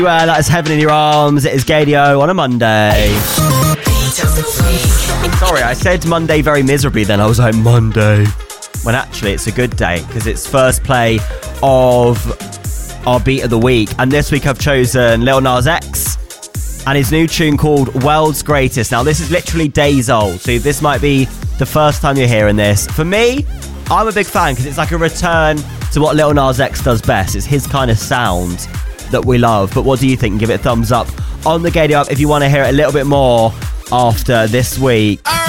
That is Heaven in Your Arms. It is Gadio on a Monday. Sorry, I said Monday very miserably then. I was like, Monday. When actually it's a good day because it's first play of our beat of the week. And this week I've chosen Lil Nas X and his new tune called World's Greatest. Now, this is literally days old, so this might be the first time you're hearing this. For me, I'm a big fan because it's like a return to what Lil Nas X does best. It's his kind of sound that we love. But what do you think? Give it a thumbs up on the Gadio app if you want to hear it a little bit more after this week.